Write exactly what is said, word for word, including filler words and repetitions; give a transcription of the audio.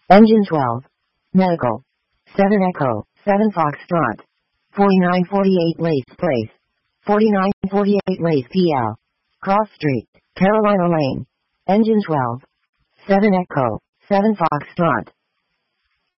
Engine twelve. Medical. seven Echo, seven Foxtrot. forty-nine forty-eight Lace Place. forty-nine forty-eight Lace P L. Cross Street, Carolina Lane. Engine twelve. seven Echo, seven Foxtrot.